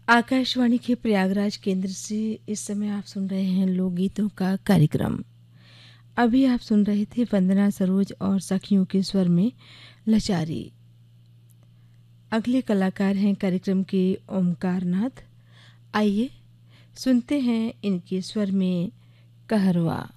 आकाशवाणी के प्रयागराज केंद्र से इस समय आप सुन रहे हैं लोकगीतों का कार्यक्रम। अभी आप सुन रहे थे वंदना सरोज और सखियों के स्वर में लचारी। अगले कलाकार हैं कार्यक्रम के ओमकार नाथ। आइए सुनते हैं इनके स्वर में कहरवा।